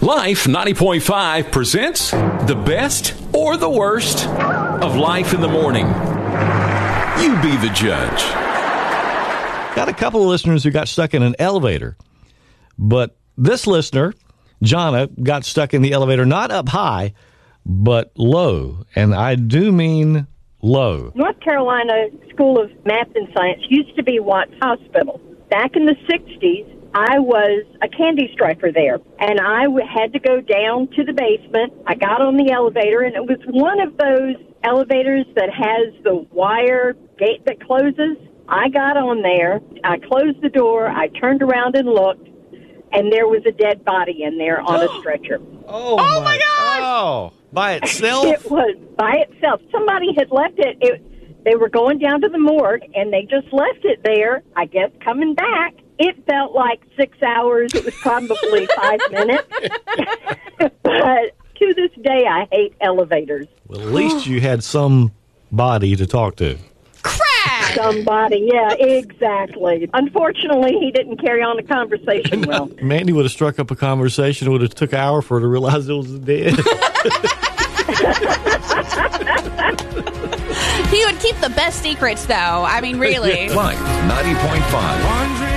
Life 90.5 presents the best or the worst of life in the morning. You be the judge. Got a couple of listeners who got stuck in an elevator, but this listener, Jonna, got stuck in the elevator not up high, but low, and I do mean low. North Carolina School of Math and Science used to be Watts Hospital. Back in the 60s, I was a candy striper there, and I had to go down to the basement. I got on the elevator, and it was one of those elevators that has the wire gate that closes. I got on there. I closed the door. I turned around and looked, and there was a dead body in there on a stretcher. Oh my gosh! Oh, by itself? It was by itself. Somebody had left it. They were going down to the morgue, and they just left it there, I guess, coming back. It felt like 6 hours. It was probably 5 minutes. But to this day, I hate elevators. Well, at least you had somebody to talk to. Crack! Somebody, yeah, exactly. Unfortunately, he didn't carry on the conversation well. Mandy would have struck up a conversation. It would have took an hour for her to realize it was dead. He would keep the best secrets, though. I mean, really. Life 90.5.